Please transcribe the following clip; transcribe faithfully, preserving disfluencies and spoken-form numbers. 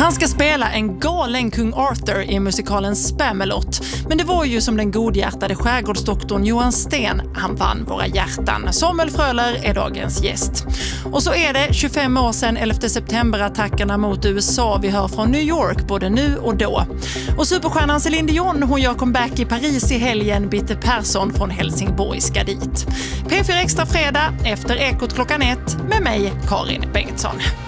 Han ska spela en galen kung Arthur i musikalen Spamalot, men det var ju som den godhjärtade skärgårdsdoktorn Johan Sten han vann våra hjärtan. Samuel Fröler är dagens gäst. Och så är det tjugofem år sedan elfte september-attackerna mot U S A vi hör från New York både nu och då. Och superstjärnan Céline Dion, hon gör comeback i Paris i helgen. Bitte Persson från Helsingborg ska dit. P fyra Extra fredag efter Ekot klockan ett med mig, Karin Bengtsson.